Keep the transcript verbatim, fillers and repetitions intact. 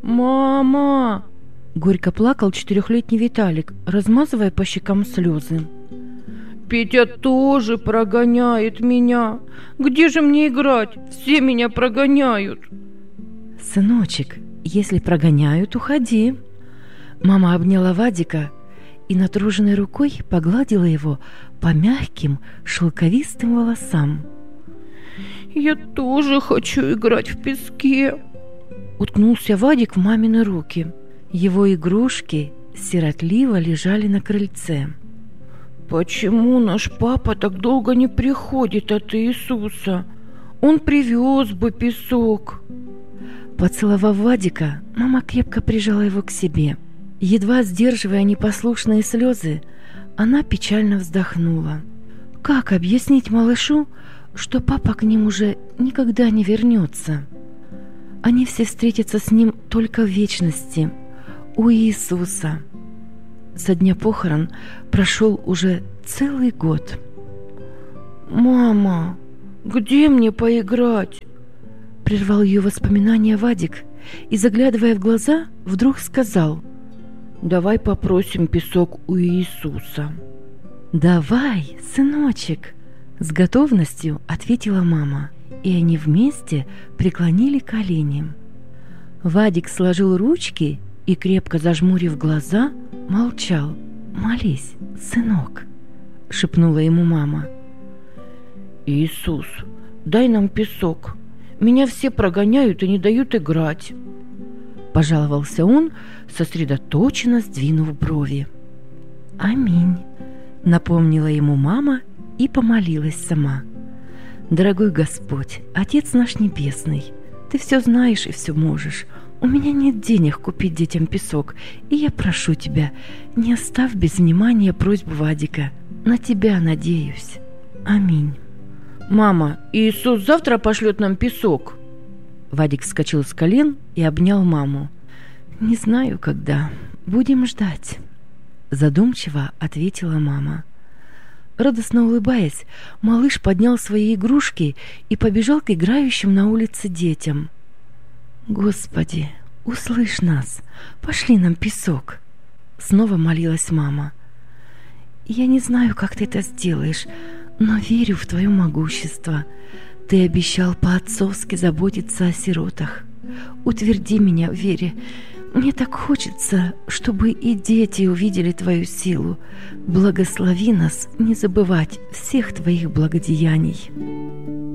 «Мама!» – горько плакал четырехлетний Виталик, размазывая по щекам слезы. «Петя тоже прогоняет меня. Где же мне играть? Все меня прогоняют». «Сыночек, если прогоняют, уходи». Мама обняла Вадика и натруженной рукой погладила его по мягким шелковистым волосам. «Я тоже хочу играть в песке», — уткнулся Вадик в мамины руки. Его игрушки сиротливо лежали на крыльце. «Почему наш папа так долго не приходит от Иисуса? Он привез бы песок». Поцеловав Вадика, мама крепко прижала его к себе. Едва сдерживая непослушные слезы, она печально вздохнула. Как объяснить малышу, что папа к ним уже никогда не вернется? Они все встретятся с ним только в вечности, у Иисуса. Со дня похорон прошел уже целый год. «Мама, где мне поиграть?» Прервал ее воспоминания Вадик и, заглядывая в глаза, вдруг сказал: «Давай попросим песок у Иисуса». «Давай, сыночек!» — с готовностью ответила мама, и они вместе преклонили колени. Вадик сложил ручки и, крепко зажмурив глаза, молчал. «Молись, сынок!» — шепнула ему мама. «Иисус, дай нам песок. Меня все прогоняют и не дают играть», — пожаловался он, сосредоточенно сдвинув брови. «Аминь», — напомнила ему мама и помолилась сама. «Дорогой Господь, Отец наш Небесный, Ты все знаешь и все можешь. У меня нет денег купить детям песок, и я прошу Тебя, не оставь без внимания просьбу Вадика. На Тебя надеюсь. Аминь». «Мама, Иисус завтра пошлет нам песок?» Вадик вскочил с колен и обнял маму. «Не знаю, когда. Будем ждать», — задумчиво ответила мама. Радостно улыбаясь, малыш поднял свои игрушки и побежал к играющим на улице детям. «Господи, услышь нас! Пошли нам песок!» — снова молилась мама. «Я не знаю, как ты это сделаешь, но верю в твое могущество. Ты обещал по-отцовски заботиться о сиротах. Утверди меня в вере. Мне так хочется, чтобы и дети увидели твою силу. Благослови нас не забывать всех твоих благодеяний».